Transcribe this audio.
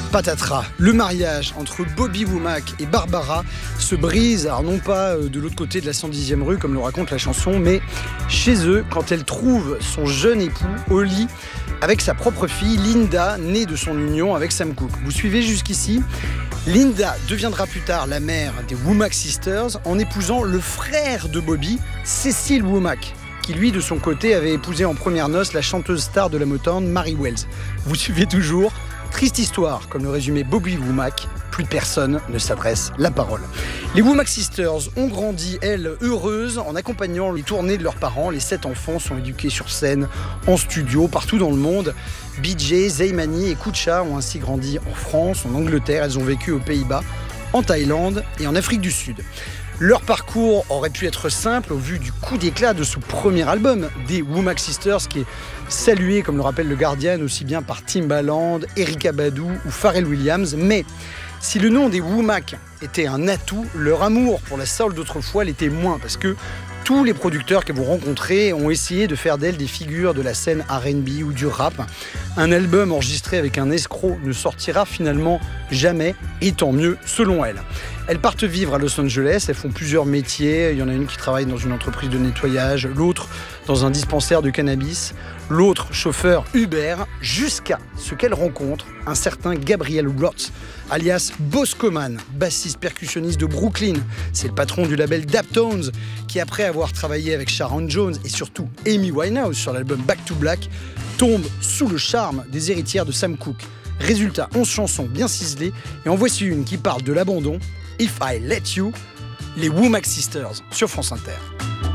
Patatras, le mariage entre Bobby Womack et Barbara se brise, alors non pas de l'autre côté de la 110e rue comme le raconte la chanson, mais chez eux quand elle trouve son jeune époux au lit avec sa propre fille Linda, née de son union avec Sam Cooke. Vous suivez jusqu'ici ? Linda deviendra plus tard la mère des Womack Sisters en épousant le frère de Bobby, Cecil Womack, qui lui de son côté avait épousé en premières noces la chanteuse star de la Motown, Mary Wells. Vous suivez toujours ? Triste histoire, comme le résumait Bobby Womack, plus personne ne s'adresse la parole. Les Womack Sisters ont grandi, elles, heureuses, en accompagnant les tournées de leurs parents. Les 7 enfants sont éduqués sur scène, en studio, partout dans le monde. BJ, Zaymani et Kucha ont ainsi grandi en France, en Angleterre. Elles ont vécu aux Pays-Bas, en Thaïlande et en Afrique du Sud. Leur parcours aurait pu être simple au vu du coup d'éclat de ce premier album des Womack Sisters qui est salué, comme le rappelle le Guardian, aussi bien par Timbaland, Erykah Badu ou Pharrell Williams. Mais si le nom des Womack était un atout, leur amour pour la soul d'autrefois l'était moins parce que tous les producteurs que vous rencontrez ont essayé de faire d'elles des figures de la scène R&B ou du rap. Un album enregistré avec un escroc ne sortira finalement jamais, et tant mieux selon elles. Elles partent vivre à Los Angeles, elles font plusieurs métiers. Il y en a une qui travaille dans une entreprise de nettoyage, l'autre dans un dispensaire de cannabis, l'autre chauffeur Uber, jusqu'à ce qu'elle rencontre un certain Gabriel Roth, alias Boscoman, bassiste percussionniste de Brooklyn. C'est le patron du label Daptones, qui après avoir travaillé avec Sharon Jones et surtout Amy Winehouse sur l'album Back to Black, tombe sous le charme des héritières de Sam Cooke. Résultat, 11 chansons bien ciselées, et en voici une qui parle de l'abandon, If I Let You, les Womack Sisters sur France Inter.